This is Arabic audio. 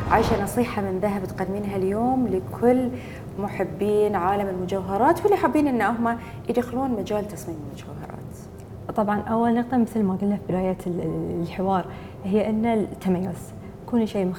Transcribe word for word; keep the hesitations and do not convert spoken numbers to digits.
عايشة نصيحة من ذهب تقدمينها اليوم لكل محبين عالم المجوهرات واللي حابين ان هم يدخلون مجال تصميم المجوهرات؟ طبعا اول نقطه مثل ما قلنا في بدايه الحوار هي ان التميز، كوني شيء